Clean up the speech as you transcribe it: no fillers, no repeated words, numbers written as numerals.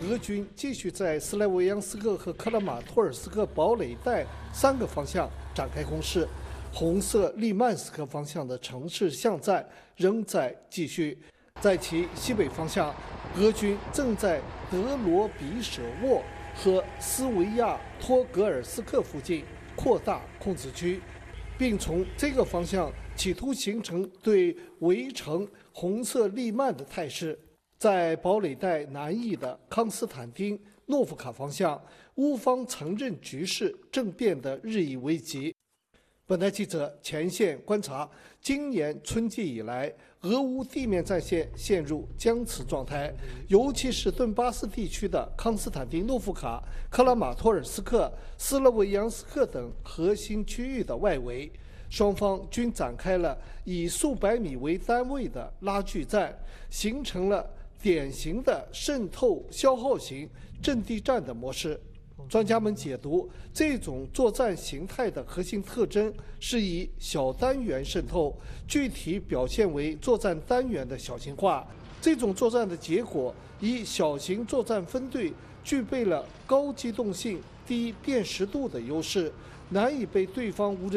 俄军继续在斯莱维扬斯克和克拉马托尔斯克堡垒带3个方向展开攻势。红色利曼斯克方向的城市巷战仍在继续。在其西北方向，俄军正在德罗比舍沃和斯维亚托格尔斯克附近扩大控制区，并从这个方向企图形成对围城红色利曼的态势。在堡垒带南翼的康斯坦丁诺夫卡方向，乌方承认局势正变得日益危急。本台记者前线观察，今年春季以来，俄乌地面战线陷入僵持状态，尤其是顿巴斯地区的康斯坦丁诺夫卡、克拉马托尔斯克、斯洛维扬斯克等核心区域的外围，双方均展开了以数百米为单位的拉锯战，形成了典型的渗透消耗型阵地战的模式。专家们解读，这种作战形态的核心特征是以小单元渗透，具体表现为作战单元的小型化。这种作战的结果，以小型作战分队具备了高机动性、低辨识度的优势，难以被对方无人